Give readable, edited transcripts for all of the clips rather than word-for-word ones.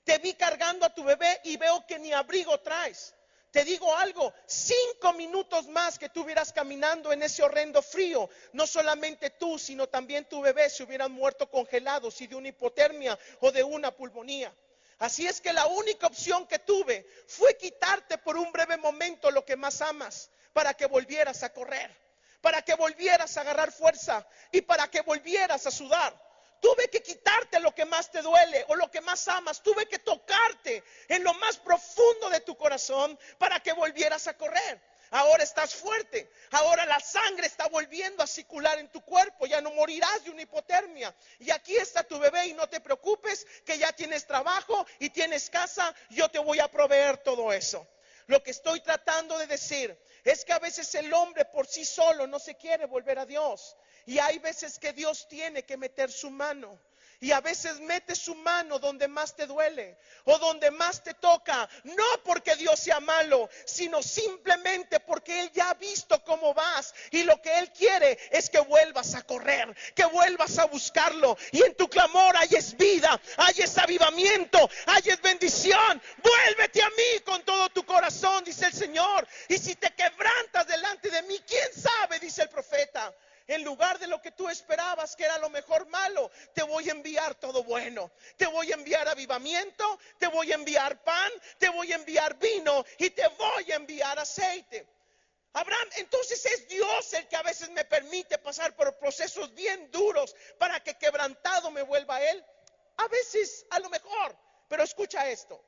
Te vi cargando a tu bebé y veo que ni abrigo traes. Te digo algo, 5 minutos más que tú hubieras caminando en ese horrendo frío, no solamente tú, sino también tu bebé se hubieran muerto congelados y de una hipotermia o de una pulmonía. Así es que la única opción que tuve fue quitarte por un breve momento lo que más amas, para que volvieras a correr, para que volvieras a agarrar fuerza y para que volvieras a sudar. Tuve que quitarte lo que más te duele o lo que más amas. Tuve que tocarte en lo más profundo de tu corazón para que volvieras a correr. Ahora estás fuerte. Ahora la sangre está volviendo a circular en tu cuerpo. Ya no morirás de una hipotermia. Y aquí está tu bebé y no te preocupes que ya tienes trabajo y tienes casa. Yo te voy a proveer todo eso. Lo que estoy tratando de decir es que a veces el hombre por sí solo no se quiere volver a Dios. Y hay veces que Dios tiene que meter su mano. Y a veces mete su mano donde más te duele o donde más te toca. No porque Dios sea malo, sino simplemente porque Él ya ha visto cómo vas. Y lo que Él quiere es que vuelvas a correr, que vuelvas a buscarlo. Y en tu clamor hayes vida, hayes avivamiento, hayes bendición. Vuélvete a mí con todo tu corazón, dice el Señor. Y si te quebrantas delante de mí, ¿quién sabe? Dice el profeta. En lugar de lo que tú esperabas, que era lo mejor malo, te voy a enviar todo bueno. Te voy a enviar avivamiento, te voy a enviar pan, te voy a enviar vino y te voy a enviar aceite. Abraham, entonces es Dios el que a veces me permite pasar por procesos bien duros para que quebrantado me vuelva a Él. A veces, a lo mejor, pero escucha esto.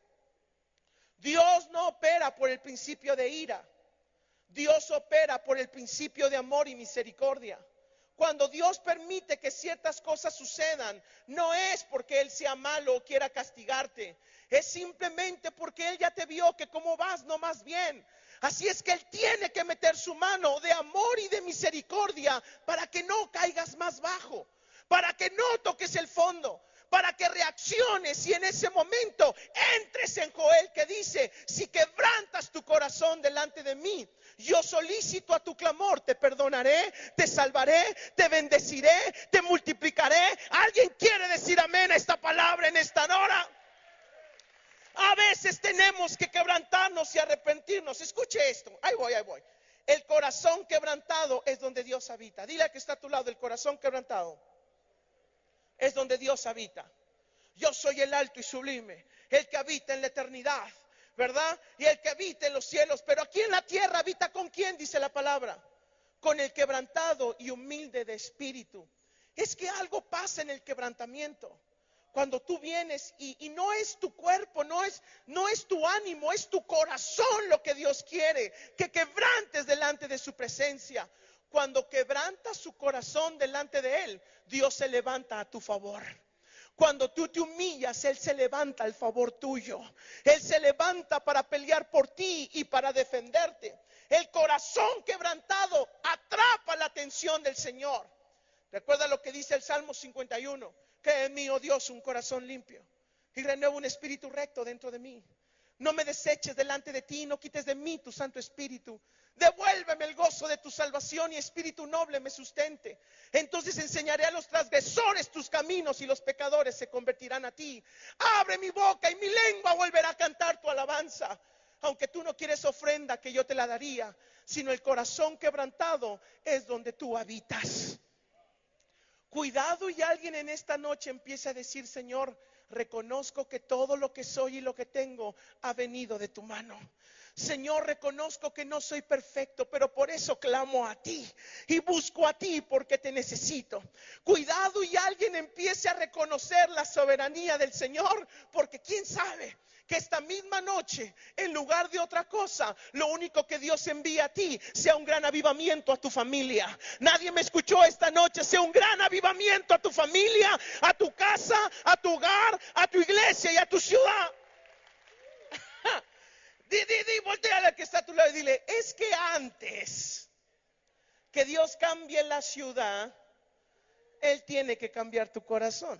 Dios no opera por el principio de ira. Dios opera por el principio de amor y misericordia. Cuando Dios permite que ciertas cosas sucedan, no es porque Él sea malo o quiera castigarte. Es simplemente porque Él ya te vio que como vas no más bien. Así es que Él tiene que meter su mano de amor y de misericordia para que no caigas más bajo, para que no toques el fondo, para que reacciones y en ese momento entres en Joel que dice, si quebrantas tu corazón delante de mí, yo solicito a tu clamor, te perdonaré, te salvaré, te bendeciré, te multiplicaré. ¿Alguien quiere decir amén a esta palabra en esta hora? A veces tenemos que quebrantarnos y arrepentirnos. Escuche esto, ahí voy. El corazón quebrantado es donde Dios habita. Dile al que está a tu lado, el corazón quebrantado es donde Dios habita. Yo soy el alto y sublime, el que habita en la eternidad, ¿verdad? Y el que habita en los cielos. Pero aquí en la tierra habita ¿con quién? Dice la palabra. Con el quebrantado y humilde de espíritu. Es que algo pasa en el quebrantamiento. Cuando tú vienes y no es tu cuerpo, no es tu ánimo, es tu corazón lo que Dios quiere, que quebrantes delante de su presencia. Cuando quebrantas su corazón delante de Él, Dios se levanta a tu favor. Cuando tú te humillas, Él se levanta al favor tuyo. Él se levanta para pelear por ti y para defenderte. El corazón quebrantado atrapa la atención del Señor. Recuerda lo que dice el Salmo 51. Que en mí, oh Dios, un corazón limpio y renueva un espíritu recto dentro de mí. No me deseches delante de ti, no quites de mí tu Santo Espíritu. Devuélveme el gozo de tu salvación y espíritu noble me sustente. Entonces enseñaré a los transgresores tus caminos y los pecadores se convertirán a ti. Abre mi boca y mi lengua volverá a cantar tu alabanza. Aunque tú no quieres ofrenda que yo te la daría, sino el corazón quebrantado es donde tú habitas. Cuidado y alguien en esta noche empiece a decir, Señor, reconozco que todo lo que soy y lo que tengo ha venido de tu mano. Señor, reconozco que no soy perfecto, pero por eso clamo a ti y busco a ti porque te necesito. Cuidado y alguien empiece a reconocer la soberanía del Señor, porque quién sabe que esta misma noche, en lugar de otra cosa, lo único que Dios envía a ti sea un gran avivamiento a tu familia. Nadie me escuchó esta noche. Sea un gran avivamiento a tu familia, a tu casa, a tu hogar, a tu iglesia y a tu ciudad. Voltea a la que está a tu lado y dile, es que antes que Dios cambie la ciudad, Él tiene que cambiar tu corazón.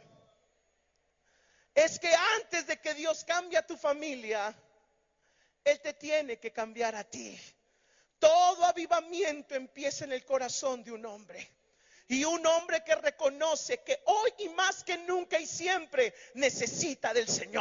Es que antes de que Dios cambie a tu familia, Él te tiene que cambiar a ti. Todo avivamiento empieza en el corazón de un hombre. Y un hombre que reconoce que hoy y más que nunca y siempre necesita del Señor.